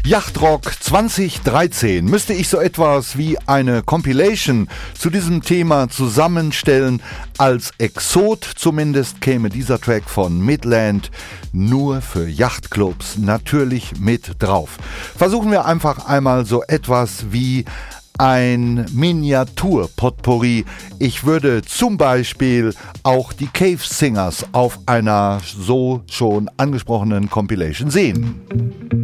Yachtrock 2013 müsste ich so etwas wie eine Compilation zu diesem Thema zusammenstellen. Als Exot zumindest käme dieser Track von Midland nur für Yachtclubs natürlich mit drauf. Versuchen wir einfach einmal so etwas wie ein Miniatur-Potpourri. Ich würde zum Beispiel auch die Cave Singers auf einer so schon angesprochenen Compilation sehen.